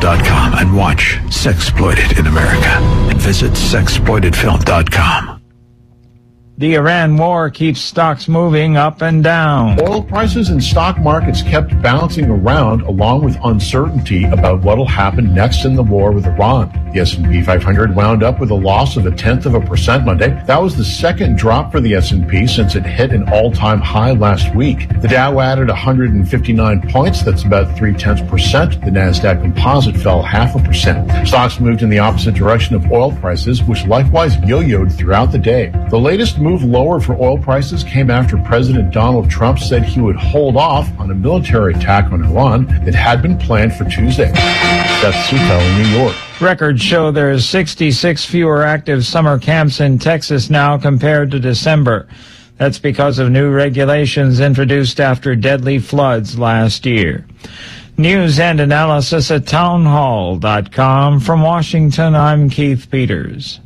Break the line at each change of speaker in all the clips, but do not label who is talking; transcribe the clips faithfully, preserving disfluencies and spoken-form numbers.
dot com and watch Sexploited in America. And visit sexploited film dot com.
The Iran war keeps stocks moving up and down.
Oil prices and stock markets kept bouncing around along with uncertainty about what will happen next in the war with Iran. The S and P five hundred wound up with a loss of a tenth of a percent Monday. That was the second drop for the S and P since it hit an all-time high last week. The Dow added one hundred fifty-nine points. That's about three-tenths percent. The NASDAQ composite fell half a percent. Stocks moved in the opposite direction of oil prices, which likewise yo-yoed throughout the day. The latest move lower for oil prices came after President Donald Trump said he would hold off on a military attack on Iran that had been planned for Tuesday. That's Sutel in New York.
Records show there are sixty-six fewer active summer camps in Texas now compared to December. That's because of new regulations introduced after deadly floods last year. News and analysis at townhall dot com. From Washington, I'm Keith Peters.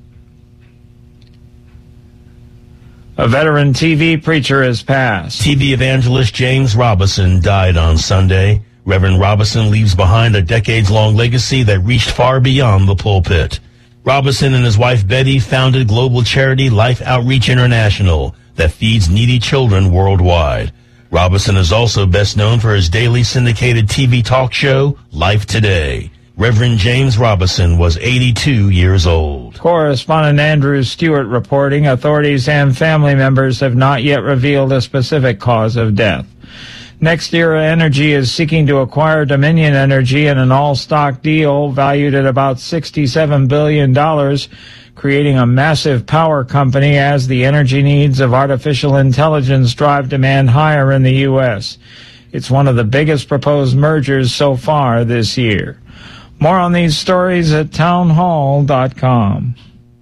A veteran T V preacher has passed.
T V evangelist James Robison died on Sunday. Reverend Robison leaves behind a decades-long legacy that reached far beyond the pulpit. Robison and his wife Betty founded global charity Life Outreach International that feeds needy children worldwide. Robison is also best known for his daily syndicated T V talk show, Life Today. Reverend James Robison was eighty-two years old.
Correspondent Andrew Stewart reporting authorities and family members have not yet revealed a specific cause of death. NextEra Energy is seeking to acquire Dominion Energy in an all-stock deal valued at about sixty-seven billion dollars, creating a massive power company as the energy needs of artificial intelligence drive demand higher in the U S. It's one of the biggest proposed mergers so far this year. More on these stories at townhall dot com.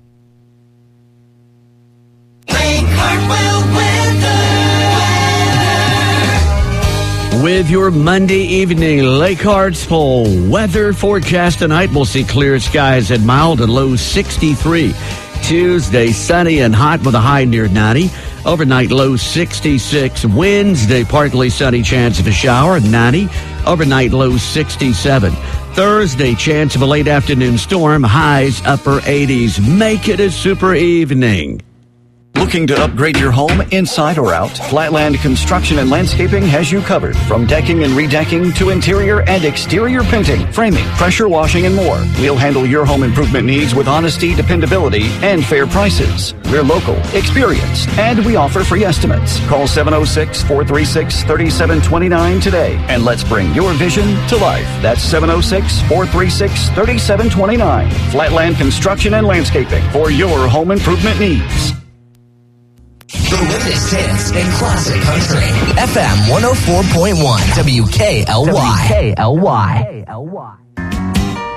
With your Monday evening Lake Hartsville weather forecast tonight, we'll see clear skies at mild and low sixty-three. Tuesday, sunny and hot with a high near ninety. Overnight, low sixty-six. Wednesday, partly sunny, chance of a shower, ninety. Overnight, low sixty-seven. Thursday, chance of a late afternoon storm, highs upper eighties. Make it a super evening.
Looking to upgrade your home inside or out? Flatland Construction and Landscaping has you covered. From decking and redecking to interior and exterior painting, framing, pressure washing, and more. We'll handle your home improvement needs with honesty, dependability, and fair prices. We're local, experienced, and we offer free estimates. Call seven oh six, four three six, three seven two nine today, and let's bring your vision to life. That's seven oh six, four three six, three seven two nine. Flatland Construction and Landscaping for your home improvement needs.
The latest hits in classic country. F M one oh four point one W K L Y. W K L Y.